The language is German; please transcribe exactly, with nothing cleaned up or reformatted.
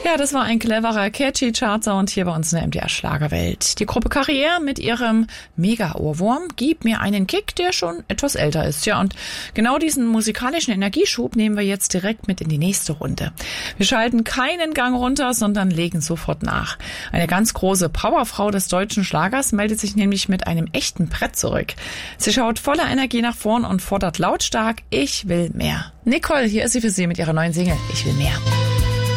Ja, das war ein cleverer, catchy Chartsound hier bei uns in der M D R Schlagerwelt. Die Gruppe Karriere mit ihrem Mega-Ohrwurm Gib mir einen Kick, der schon etwas älter ist. Ja, und genau diesen musikalischen Energieschub nehmen wir jetzt direkt mit in die nächste Runde. Wir schalten keinen Gang runter, sondern legen sofort nach. Eine ganz große Powerfrau des deutschen Schlagers meldet sich nämlich mit einem echten Brett zurück. Sie schaut voller Energie nach vorn und fordert lautstark: Ich will mehr. Nicole, hier ist sie für Sie mit ihrer neuen Single Ich will mehr.